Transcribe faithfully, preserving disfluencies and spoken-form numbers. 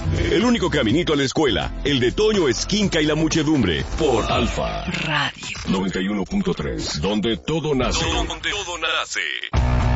El único caminito a la escuela, el de Toño Esquinca y la muchedumbre, por Alfa Radio noventa y uno punto tres, donde todo nace. Donde todo nace.